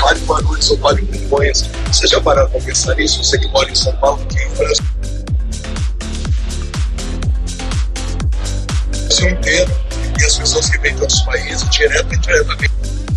Vale Guarulhos ou Vale Congonhas. Você já parou para pensar nisso? Você que mora em São Paulo, aqui em França, o Brasil inteiro, e as pessoas que vêm de outros países, direto e indiretamente,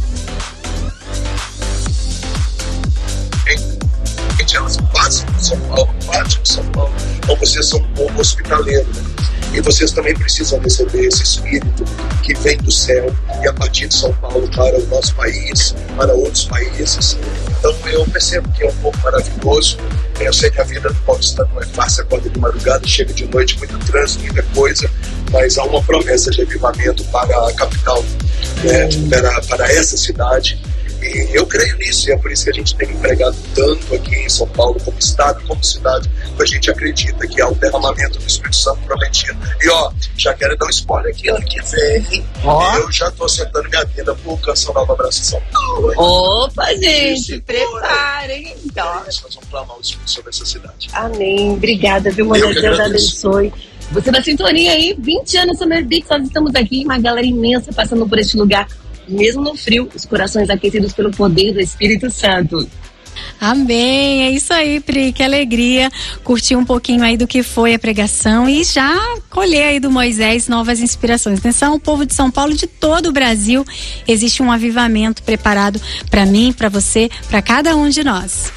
elas passam por São Paulo, partem de São Paulo. Então vocês são um povo hospitaleiro, né? E vocês também precisam receber esse espírito que vem do céu e a partir de São Paulo para o nosso país, para outros países. Então eu percebo que é um pouco maravilhoso. Eu sei que a vida do paulistano não é fácil, acorda de madrugada, chega de noite, muito trânsito, muita coisa, mas há uma promessa de avivamento para a capital, né? Para essa cidade. E eu creio nisso, e é por isso que a gente tem empregado tanto aqui em São Paulo, como estado, como cidade, porque a gente acredita que há um derramamento do Espírito Santo prometido. E já quero dar um spoiler aqui, ano que vem, eu já estou sentando minha vida pro Canção Nova Abraço São Paulo. Opa, gente, preparem. Então. Nós vamos clamar o Espírito sobre essa cidade. Amém, obrigada, viu, mano? Deus abençoe. Você na sintonia aí, 20 anos Summer Beats, nós estamos aqui, uma galera imensa passando por este lugar. Mesmo no frio, os corações aquecidos pelo poder do Espírito Santo. Amém, é isso aí, Pri, que alegria curtir um pouquinho aí do que foi a pregação e já colher aí do Moisés novas inspirações. Atenção, o povo de São Paulo, de todo o Brasil, existe um avivamento preparado para mim, para você, para cada um de nós.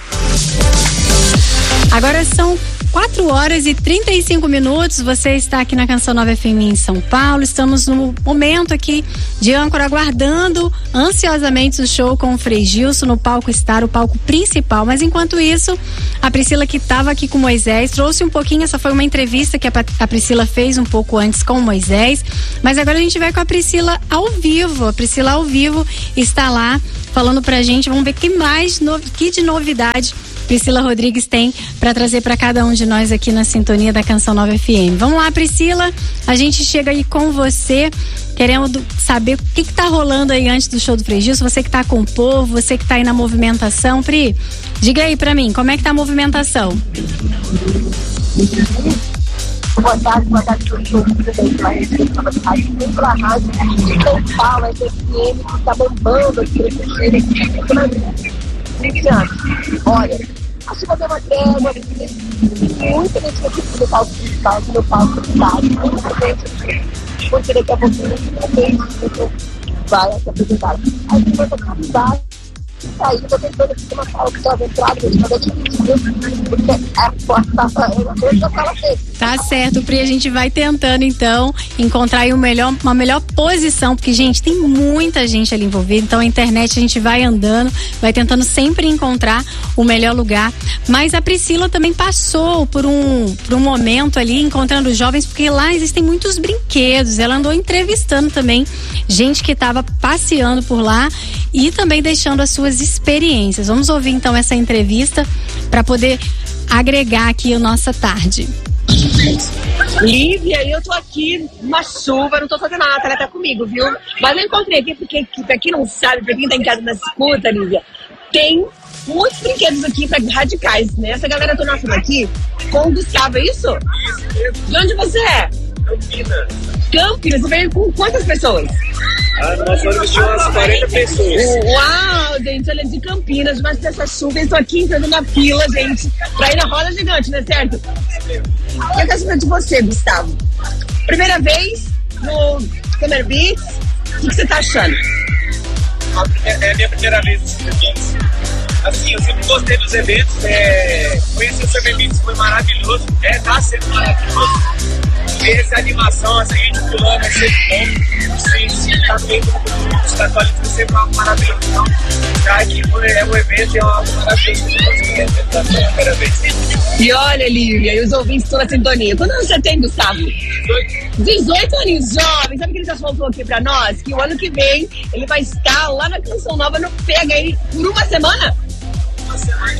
Agora são 4h35, você está aqui na Canção Nova FM em São Paulo, estamos no momento aqui de âncora, aguardando ansiosamente o show com o Frei Gilson no palco Star, o palco principal, mas enquanto isso, a Priscila que estava aqui com o Moisés, trouxe um pouquinho, essa foi uma entrevista que a Priscila fez um pouco antes com o Moisés, mas agora a gente vai com a Priscila ao vivo, está lá falando pra gente, vamos ver que de novidade Priscila Rodrigues tem para trazer para cada um de nós aqui na sintonia da Canção Nova FM. Vamos lá, Priscila, a gente chega aí com você, querendo saber o que tá rolando aí antes do show do Frei Gilson, você que tá com o povo, você que tá aí na movimentação. Pri, diga aí para mim, como é que tá a movimentação? Boa tarde pro show do presidente lá em São pela rádio de São Paulo, a FM que tá bombando aqui olha, a sua deu uma trégua, muita gente aqui no palco principal, no palco da cidade, muita gente, porque daqui a pouquinho vai se apresentar. A gente vai tocar a cidade, aí eu tô tentando aqui uma sala que já entrada, mas é difícil, porque a porta tá Tá certo, Pri, a gente vai tentando então encontrar aí uma melhor posição, porque gente, tem muita gente ali envolvida, então a internet a gente vai andando, vai tentando sempre encontrar o melhor lugar, mas a Priscila também passou por um momento ali encontrando jovens, porque lá existem muitos brinquedos, ela andou entrevistando também gente que estava passeando por lá e também deixando as suas experiências. Vamos ouvir então essa entrevista para poder agregar aqui a nossa tarde. Lívia, eu tô aqui numa chuva, não tô fazendo nada, ela tá comigo, viu? Mas eu encontrei aqui, porque pra quem não sabe, pra quem tá em casa na escuta, Lívia, tem muitos brinquedos aqui pra radicais, né? Essa galera toda nossa aqui com o Gustavo, é isso? De onde você é? Campinas, você veio com quantas pessoas? Nós vamos vestir umas 40 pessoas. Uau, gente, olha, de Campinas, mas dessa chuva, eu tô aqui entrando na fila, gente, pra ir na roda gigante, não é certo? Eu quero saber de você, Gustavo. Primeira vez no Summer Beats, o que você tá achando? É a minha primeira vez no Summer Beats. Assim, eu sempre gostei dos eventos, conhecer o Summer Beats foi maravilhoso, tá sendo maravilhoso. Ver essa animação, essa gente pulando, é sempre bom. Se tá no meio dos católicos, é sempre algo maravilhoso. Então, já aqui é um evento, é algo maravilhoso. Da primeira vez. E olha, Lívia, e os ouvintes estão na sintonia. Quantos anos você tem, Gustavo? 18 anos, jovem. Sabe o que ele já falou aqui pra nós? Que o ano que vem ele vai estar lá na Canção Nova no Pega aí por uma semana? Uma semana.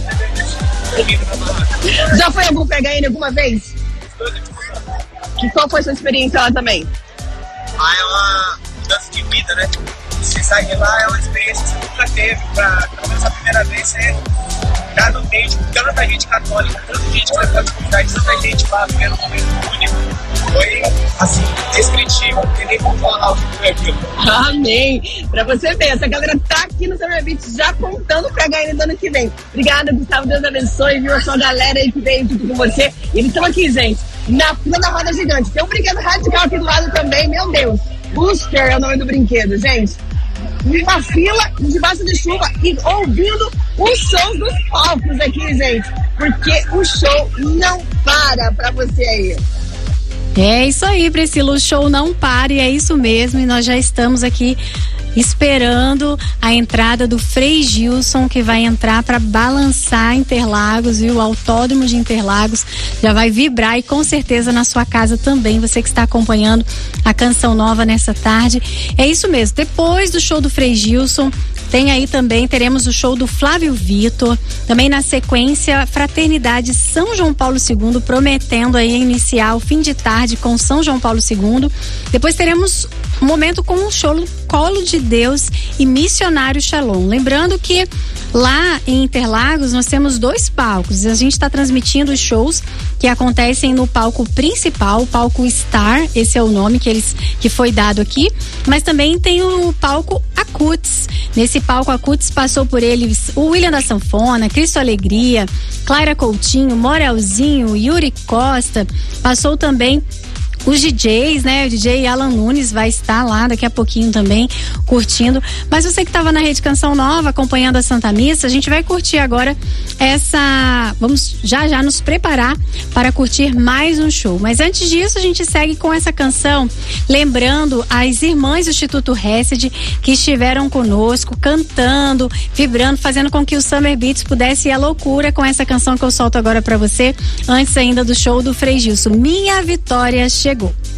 Já foi algum Pega aí alguma vez? E qual foi a sua experiência lá também? Lá é uma mudança de vida, né? Você sair lá é uma experiência que você nunca teve. Pelo menos a primeira vez você tá no meio de tanta gente católica, tanta gente que você pode convidar, tanta gente lá vendo um momento único. Foi, assim, descritivo, não tem nem como falar o que foi aquilo. Amém! Pra você ver, essa galera tá aqui no Summer Beats já contando pra HN do ano que vem. Obrigada, Gustavo, Deus abençoe, viu? A sua galera aí que veio junto com você. Eles estão aqui, gente, na fila da roda gigante. Tem um brinquedo radical aqui do lado também, meu Deus. Booster é o nome do brinquedo, gente. Uma fila debaixo de chuva e ouvindo os shows dos palcos aqui, gente. Porque o show não para pra você aí. É isso aí, Priscila, o show não para e é isso mesmo, e nós já estamos aqui esperando a entrada do Frei Gilson, que vai entrar para balançar Interlagos, viu? O Autódromo de Interlagos já vai vibrar, e com certeza na sua casa também, você que está acompanhando a Canção Nova nessa tarde. É isso mesmo, depois do show do Frei Gilson, tem aí também, teremos o show do Flávio Vitor, também na sequência, Fraternidade São João Paulo II, prometendo aí iniciar o fim de tarde com São João Paulo II. Depois teremos um momento com o show Colo de Deus e Missionário Shalom. Lembrando que lá em Interlagos nós temos 2 palcos, a gente está transmitindo os shows que acontecem no palco principal, o palco Star, esse é o nome que foi dado aqui, mas também tem o palco Acutis. Nesse palco Acutis passou por eles o William da Sanfona, Cristo Alegria, Clara Coutinho, Morelzinho, Yuri Costa, passou também os DJs, né? O DJ Alan Nunes vai estar lá daqui a pouquinho também curtindo. Mas você que estava na Rede Canção Nova acompanhando a Santa Missa, a gente vai curtir agora vamos já nos preparar para curtir mais um show. Mas antes disso, a gente segue com essa canção, lembrando as irmãs do Instituto Hesed que estiveram conosco, cantando, vibrando, fazendo com que o Summer Beats pudesse ir à loucura com essa canção que eu solto agora para você, antes ainda do show do Frei Gilson. Minha Vitória Chegou.